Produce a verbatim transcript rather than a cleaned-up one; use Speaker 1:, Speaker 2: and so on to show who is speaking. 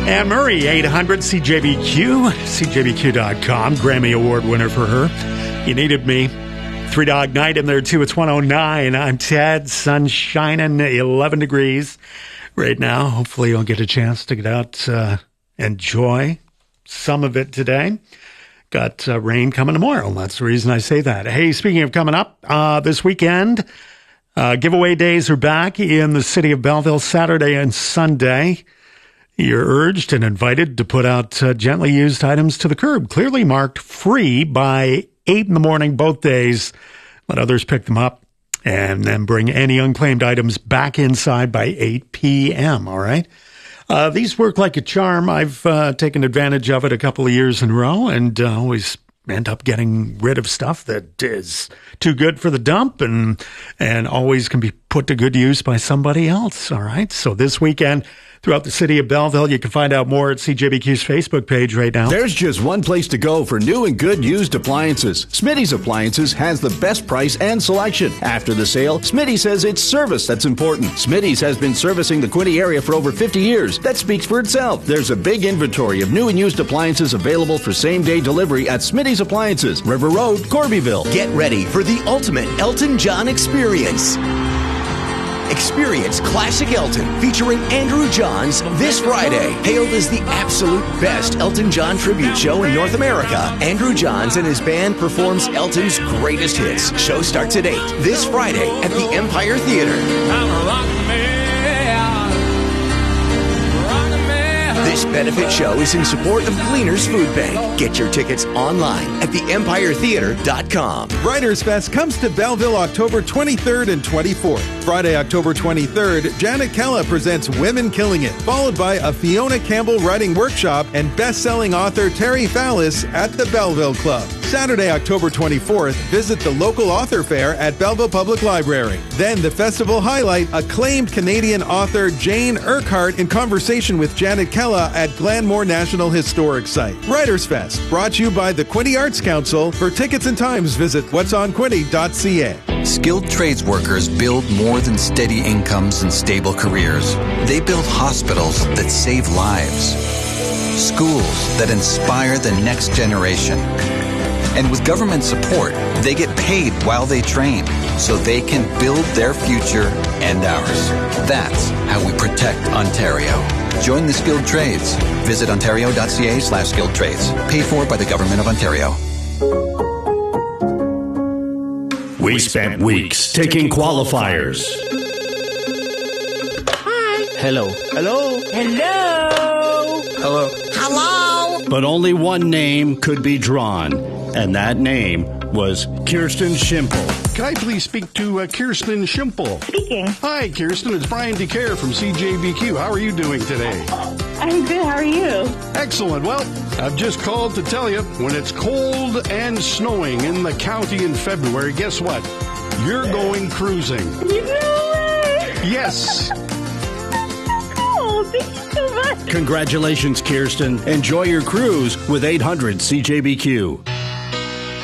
Speaker 1: Anne Murray, eight hundred C J B Q, C J B Q dot com, Grammy Award winner for her. You Needed Me. Three Dog Night in there, too. It's one oh nine. I'm Ted. Sun shining, eleven degrees right now. Hopefully you'll get a chance to get out, uh, enjoy some of it today. Got uh, rain coming tomorrow. That's the reason I say that. Hey, speaking of coming up, uh, this weekend, uh, giveaway days are back in the city of Belleville, Saturday and Sunday. You're urged and invited to put out uh, gently used items to the curb, clearly marked free by eight in the morning both days. Let others pick them up and then bring any unclaimed items back inside by eight p.m., all right? Uh, these work like a charm. I've uh, taken advantage of it a couple of years in a row and uh, always end up getting rid of stuff that is too good for the dump and and always can be put to good use by somebody else, all right? So this weekend, throughout the city of Belleville, you can find out more at C J B Q's Facebook page right now.
Speaker 2: There's just one place to go for new and good used appliances. Smitty's Appliances has the best price and selection. After the sale, Smitty says it's service that's important. Smitty's has been servicing the Quinte area for over fifty years. That speaks for itself. There's a big inventory of new and used appliances available for same-day delivery at Smitty's Appliances, River Road, Corbyville.
Speaker 3: Get ready for the ultimate Elton John experience. Experience Classic Elton featuring Andrew Johns this Friday. Hailed as the absolute best Elton John tribute show in North America, Andrew Johns and his band performs Elton's greatest hits. Show starts at eight this Friday at the Empire Theater. This benefit show is in support of Gleaners Food Bank. Get your tickets online at the empire theater dot com.
Speaker 4: Writers Fest comes to Belleville October twenty-third and twenty-fourth. Friday, October twenty-third, Janet Kella presents Women Killing It, followed by a Fiona Campbell writing workshop and best-selling author Terry Fallis at the Belleville Club. Saturday, October twenty-fourth, visit the local author fair at Belleville Public Library. Then the festival highlight, acclaimed Canadian author Jane Urquhart in conversation with Janet Kella at Glenmore National Historic Site. Writers Fest, brought to you by the Quinte Arts Council. For tickets and times, visit whats on quinte dot c a.
Speaker 5: Skilled trades workers build more than steady incomes and stable careers. They build hospitals that save lives, schools that inspire the next generation. And with government support, they get paid while they train, so they can build their future and ours. That's how we protect Ontario. Join the skilled trades. Visit ontario dot c a slash skilled trades. Paid for by the Government of Ontario.
Speaker 6: We spent weeks taking qualifiers.
Speaker 7: Hi.
Speaker 8: Hello.
Speaker 7: Hello. Hello.
Speaker 8: Hello.
Speaker 7: Hello.
Speaker 6: But only one name could be drawn, and that name was Kirsten Shimple.
Speaker 9: Can I please speak to uh, Kirsten Shimple?
Speaker 10: Speaking.
Speaker 9: Hi, Kirsten. It's Brian DeCare from C J B Q. How are you doing today?
Speaker 10: I'm good. How are you?
Speaker 9: Excellent. Well, I've just called to tell you, when it's cold and snowing in the county in February, guess what? You're going cruising.
Speaker 10: No way!
Speaker 9: Yes.
Speaker 10: Oh, thank you so much.
Speaker 6: Congratulations, Kirsten. Enjoy your cruise with eight hundred C J B Q.